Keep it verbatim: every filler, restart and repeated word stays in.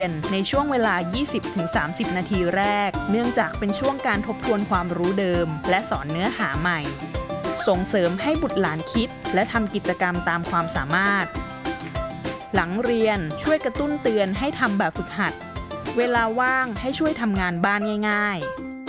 ในช่วงเวลา ยี่สิบถึงสามสิบ นาทีแรกเนื่องจากเป็นช่วงการทบทวนความรู้เดิมและสอนเนื้อหาใหม่ส่งเสริมให้บุตรหลานคิดและทำกิจกรรมตามความสามารถหลังเรียนช่วยกระตุ้นเตือนให้ทำแบบฝึกหัดเวลาว่างให้ช่วยทำงานบ้านง่ายๆ